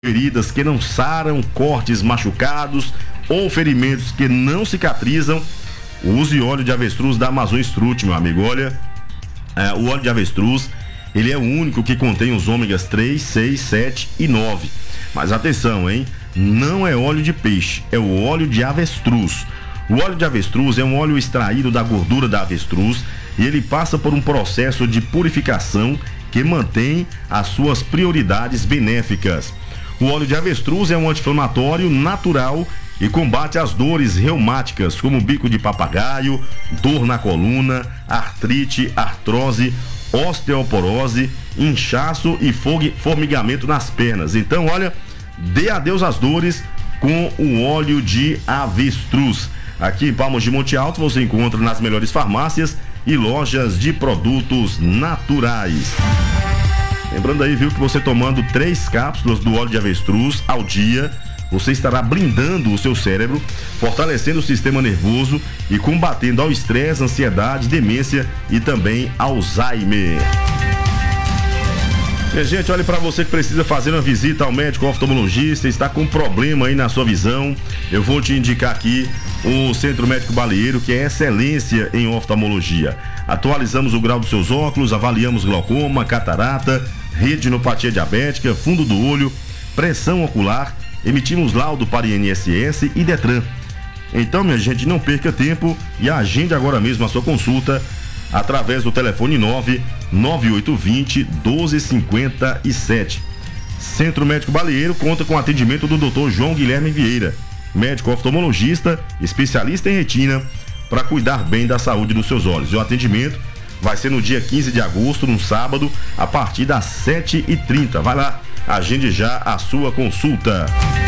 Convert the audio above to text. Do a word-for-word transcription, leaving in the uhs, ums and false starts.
feridas que não saram, cortes machucados ou ferimentos que não cicatrizam, use óleo de avestruz da Amazon Strut, meu amigo. Olha, é, o óleo de avestruz, ele é o único que contém os ômegas três, seis, sete e nove. Mas atenção, hein? Não é óleo de peixe, é o óleo de avestruz. O óleo de avestruz é um óleo extraído da gordura da avestruz e ele passa por um processo de purificação que mantém as suas prioridades benéficas. O óleo de avestruz é um anti-inflamatório natural e combate as dores reumáticas, como bico de papagaio, dor na coluna, artrite, artrose, osteoporose, inchaço e formigamento nas pernas. Então, olha, dê adeus às dores com o óleo de avestruz. Aqui em Palmas de Monte Alto você encontra nas melhores farmácias e lojas de produtos naturais. Lembrando aí, viu, que você tomando três cápsulas do óleo de avestruz ao dia, você estará blindando o seu cérebro, fortalecendo o sistema nervoso e combatendo ao estresse, ansiedade, demência e também Alzheimer. Minha gente, olha, para você que precisa fazer uma visita ao médico oftalmologista, está com problema aí na sua visão, eu vou te indicar aqui o Centro Médico Baleiro, que é excelência em oftalmologia. Atualizamos o grau dos seus óculos, avaliamos glaucoma, catarata, retinopatia diabética, fundo do olho, pressão ocular, emitimos laudo para I N S S e Detran. Então, minha gente, não perca tempo e agende agora mesmo a sua consulta através do telefone nove nove oito dois zero doze cinquenta e sete. Centro Médico Baleiro conta com atendimento do doutor João Guilherme Vieira, médico oftalmologista, especialista em retina, para cuidar bem da saúde dos seus olhos. E o atendimento vai ser no dia quinze de agosto, num sábado, a partir das sete e trinta. Vai lá, agende já a sua consulta.